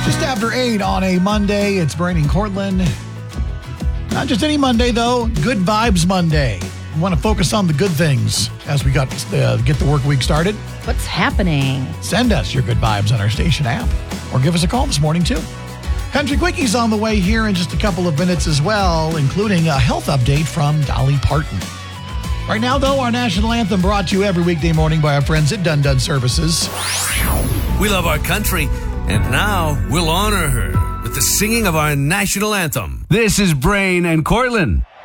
Just after 8 on a Monday, it's Brain and Cortland. Not just any Monday, though. Good Vibes Monday. We want to focus on the good things as we get the work week started. What's happening? Send us your good vibes on our station app or give us a call this morning, too. Country Quickies on the way here in just a couple of minutes as well, including a health update from Dolly Parton. Right now, though, our national anthem brought to you every weekday morning by our friends at Dun Dun Services. We love our country, and now we'll honor her with the singing of our national anthem. This is Brain and Cortland.